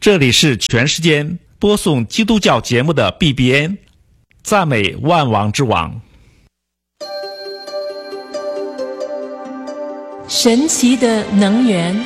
这里是全世界播送基督教节目的 BBN， 赞美万王之王。 神奇的能源。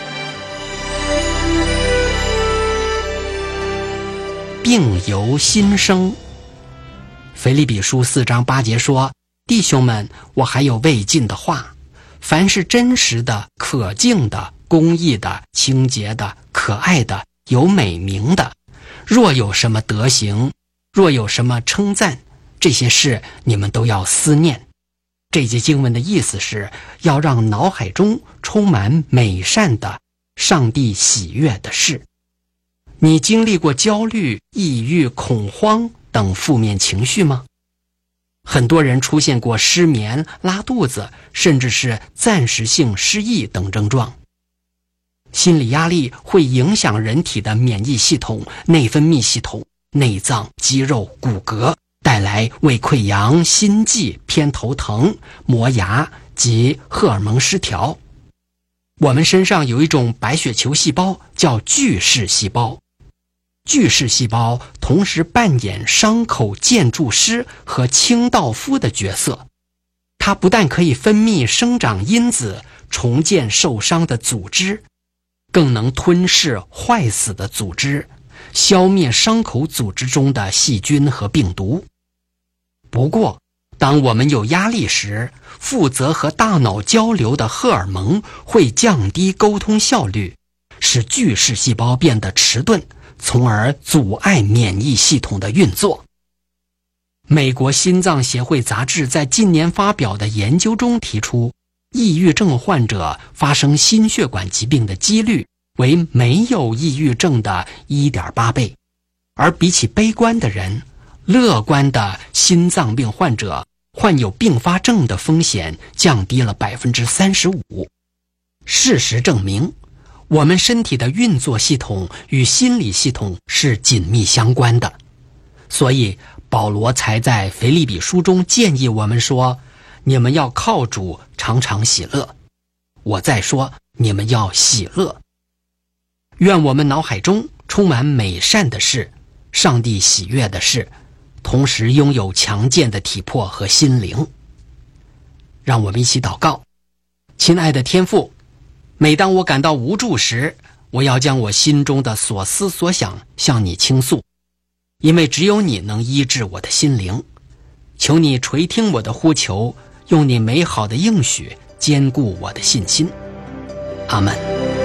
病由心生。腓立比书4章8节说，弟兄们，我还有未尽的话，凡是真实的、可敬的、公义的、清洁的、可爱的、有美名的，若有什么德行，若有什么称赞，这些事你们都要思念。这节经文的意思是要让脑海中充满美善的、上帝喜悦的事。你经历过焦虑、抑郁、恐慌等负面情绪吗？很多人出现过失眠、拉肚子，甚至是暂时性失忆等症状。心理压力会影响人体的免疫系统、内分泌系统、内脏、肌肉、骨骼，带来胃溃疡、心悸、偏头疼、磨牙及荷尔蒙失调。我们身上有一种白血球细胞叫巨噬细胞，巨噬细胞同时扮演伤口建筑师和清道夫的角色。它不但可以分泌生长因子，重建受伤的组织，更能吞噬坏死的组织，消灭伤口组织中的细菌和病毒。不过，当我们有压力时，负责和大脑交流的荷尔蒙会降低沟通效率，使巨噬细胞变得迟钝，从而阻碍免疫系统的运作。美国心脏协会杂志在近年发表的研究中提出，抑郁症患者发生心血管疾病的几率为没有抑郁症的 1.8 倍，而比起悲观的人，乐观的心脏病患者患有并发症的风险降低了 35%。 事实证明，我们身体的运作系统与心理系统是紧密相关的，所以保罗才在腓立比书中建议我们说，你们要靠主常常喜乐。我再说，你们要喜乐。愿我们脑海中充满美善的事，上帝喜悦的事，同时拥有强健的体魄和心灵。让我们一起祷告。亲爱的天父，每当我感到无助时，我要将我心中的所思所想向你倾诉，因为只有你能医治我的心灵。求你垂听我的呼求，用你美好的应许坚固我的信心。阿们。